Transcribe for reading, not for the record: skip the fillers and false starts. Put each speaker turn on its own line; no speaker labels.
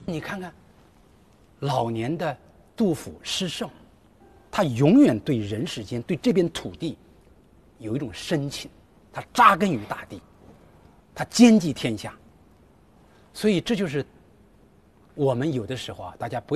你看看，老年的杜甫诗圣，他永远对人世间、对这片土地有一种深情，他扎根于大地，他兼济天下。所以这就是我们有的时候啊，大家不